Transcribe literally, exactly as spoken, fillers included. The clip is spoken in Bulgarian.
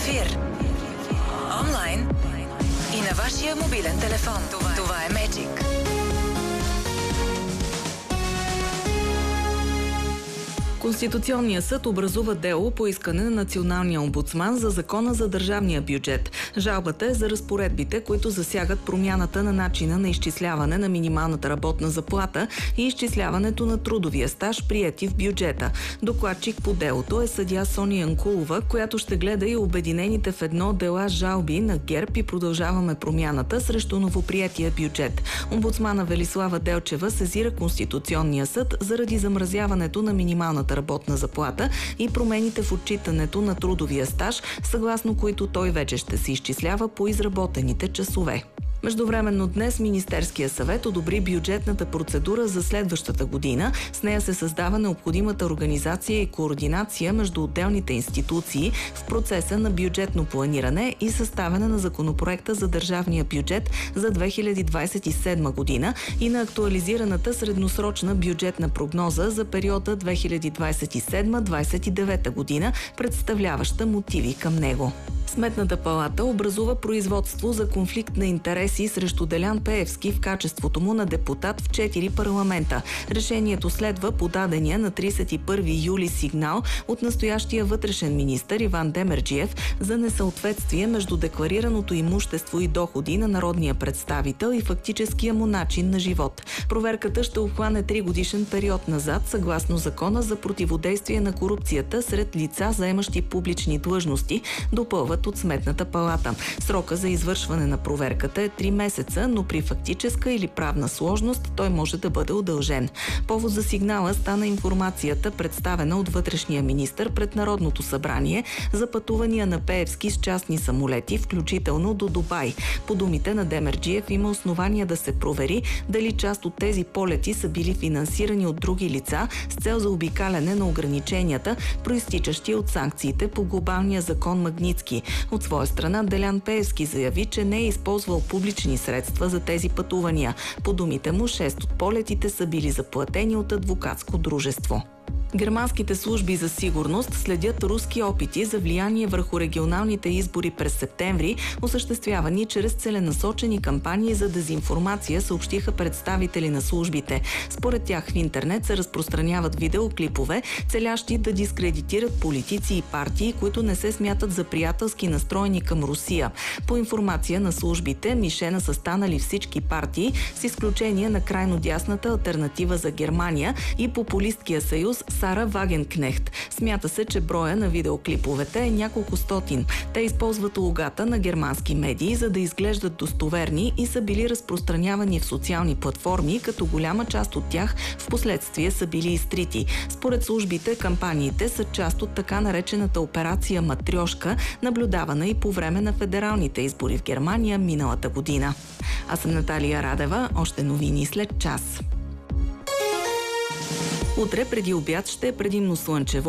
ефир, онлайн и на вашия мобилен телефон. Това, Това е Magic. Конституционният съд образува дело по искане на Националния омбудсман за Закона за държавния бюджет. Жалбата е за разпоредбите, които засягат промяната на начина на изчисляване на минималната работна заплата и изчисляването на трудовия стаж, приети в бюджета. Докладчик по делото е съдия Соня Янкулова, която ще гледа и обединените в едно дела жалби на ГЕРБ и Продължаваме промяната срещу новоприетия бюджет. Омбудсмана Велислава Делчева сезира Конституционния съд заради замразяването на минималната работна заплата и промените в отчитането на трудовия стаж, съгласно които той вече ще се изчислява по изработените часове. Междувременно днес Министерския съвет одобри бюджетната процедура за следващата година. С нея се създава необходимата организация и координация между отделните институции в процеса на бюджетно планиране и съставяне на законопроекта за държавния бюджет за две хиляди двадесет и седма година и на актуализираната средносрочна бюджетна прогноза за периода две хиляди двадесет и седма - двадесет и девета година, представляваща мотиви към него. Сметната палата образува производство за конфликт на интереси срещу Делян Пеевски в качеството му на депутат в четири парламента. Решението следва подадения на тридесет и първи юли сигнал от настоящия вътрешен министър Иван Демерджиев за несъответствие между декларираното имущество и доходи на народния представител и фактическия му начин на живот. Проверката ще обхване тригодишен период назад, съгласно Закона за противодействие на корупцията сред лица, заемащи публични длъжности, допълват от Сметната палата. Срока за извършване на проверката е три месеца, но при фактическа или правна сложност той може да бъде удължен. Повод за сигнала стана информацията, представена от вътрешния министър пред Народното събрание за пътувания на Пеевски с частни самолети, включително до Дубай. По думите на Демерджиев има основания да се провери дали част от тези полети са били финансирани от други лица с цел за обикаляне на ограниченията, проистичащи от санкциите по глобалния закон Магнитски. От своя страна Делян Пеевски заяви, че не е използвал публични средства за тези пътувания. По думите му, шест от полетите са били заплатени от адвокатско дружество. Германските служби за сигурност следят руски опити за влияние върху регионалните избори през септември, осъществявани чрез целенасочени кампании за дезинформация, съобщиха представители на службите. Според тях в интернет се разпространяват видеоклипове, целящи да дискредитират политици и партии, които не се смятат за приятелски настроени към Русия. По информация на службите, мишена са станали всички партии, с изключение на крайно дясната Алтернатива за Германия и Популисткия съюз Сара Вагенкнехт. Смята се, че броя на видеоклиповете е няколко стотин. Те използват логата на германски медии, за да изглеждат достоверни и са били разпространявани в социални платформи, като голяма част от тях в последствие са били изтрити. Според службите, кампаниите са част от така наречената операция Матрьошка, наблюдавана и по време на федералните избори в Германия миналата година. Аз съм Наталия Радева. Още новини след час. Утре преди обяд ще е предимно слънчево.